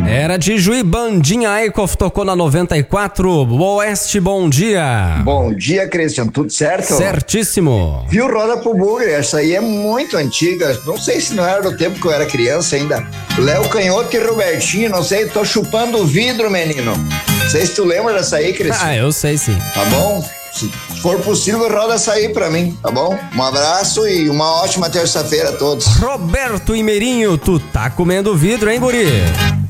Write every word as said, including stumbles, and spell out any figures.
Era de Juí, Bandinha Eichhoff tocou na noventa e quatro. Oeste, bom dia. Bom dia, Christian, tudo certo? Certíssimo. Viu, roda pro bugre, essa aí é muito antiga, não sei se não era do tempo que eu era criança ainda. Léo Canhoto e Robertinho, não sei, tô chupando o vidro, menino. Não sei se tu lembra dessa aí, Christian. Ah, eu sei sim. Tá bom? Se for possível, roda essa aí pra mim, tá bom? Um abraço e uma ótima terça-feira a todos. Roberto Imeirinho, tu tá comendo vidro, hein, guri?